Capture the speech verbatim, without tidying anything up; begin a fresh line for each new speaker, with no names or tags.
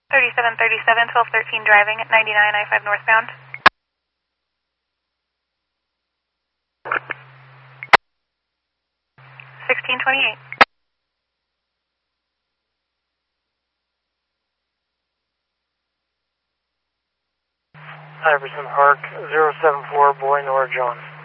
thirty-seven thirty-seven, twelve thirteen driving at ninety-nine I five northbound. sixteen twenty-eight.
Iverson Park, zero seven four, boy Nora John.